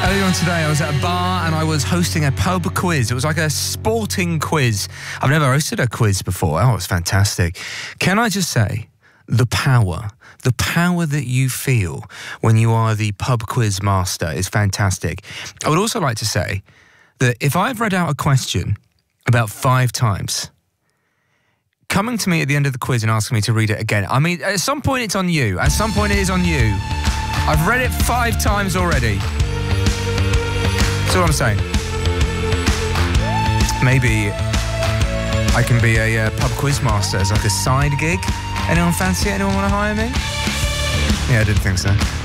Earlier on today, I was at a bar and I was hosting a pub quiz. It was like a sporting quiz. I've never hosted a quiz before. Oh, it was fantastic. Can I just say, the power that you feel when you are the pub quiz master is fantastic. I would also like to say that if I've read out a question about 5 times, coming to me at the end of the quiz and asking me to read it again, I mean, at some point it's on you. At some point it is on you. I've read it 5 times already. That's all I'm saying. Maybe I can be a pub quiz master as like a side gig. Anyone fancy it? Anyone want to hire me? Yeah, I didn't think so.